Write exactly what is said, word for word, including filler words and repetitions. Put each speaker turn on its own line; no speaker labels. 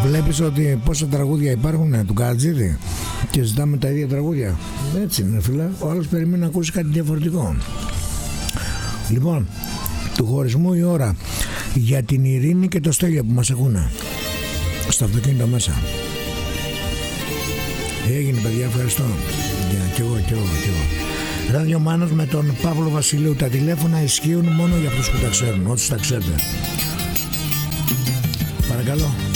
Βλέπεις ότι πόσα τραγούδια υπάρχουν του Καρατζίδη και ζητάμε τα ίδια τραγούδια. Έτσι είναι φίλε. Ο άλλος περιμένει να ακούσει κάτι διαφορετικό. Λοιπόν, του χωρισμού η ώρα για την Ειρήνη και το Στέλιο που μας ακούνε στο αυτοκίνητο μέσα. Έγινε παιδιά, ευχαριστώ. Yeah, κι εγώ, κι εγώ, κι εγώ. Ράδιο Μάνος με τον Παύλο Βασιλείου. Τα τηλέφωνα ισχύουν μόνο για αυτούς που τα ξέρουν, όσους τα ξέρετε. Παρακαλώ.